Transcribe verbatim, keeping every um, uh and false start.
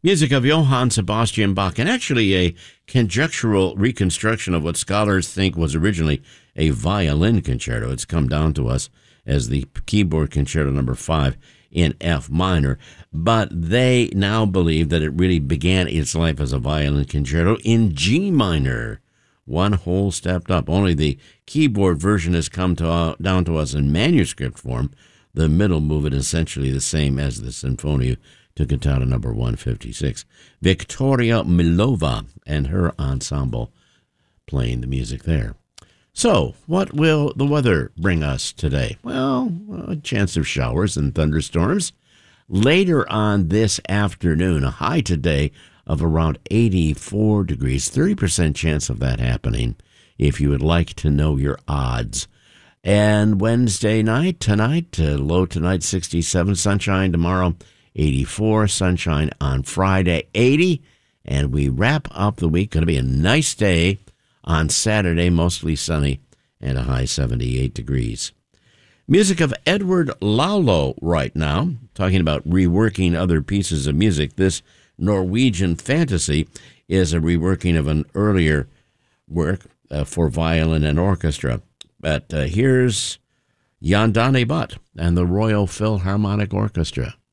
Music of Johann Sebastian Bach, and actually a conjectural reconstruction of what scholars think was originally a violin concerto. It's come down to us as the keyboard concerto number five in F minor, but they now believe that it really began its life as a violin concerto in G minor, one whole step up. Only the keyboard version has come to, uh, down to us in manuscript form. The middle movement is essentially the same as the Sinfonia to cantata number one fifty-six. Victoria Milova and her ensemble playing the music there. So, what will the weather bring us today? Well, a chance of showers and thunderstorms. Later on this afternoon, a high today of around eighty-four degrees, thirty percent chance of that happening if you would like to know your odds. And Wednesday night, tonight, uh, low tonight, sixty-seven, sunshine tomorrow, eighty-four, sunshine on Friday, eighty, and we wrap up the week. Going to be a nice day on Saturday, mostly sunny, and a high seventy-eight degrees. Music of Edward Lalo right now, talking about reworking other pieces of music. This Norwegian fantasy is a reworking of an earlier work uh, for violin and orchestra. But uh, here's Jan Danny Butt and the Royal Philharmonic Orchestra.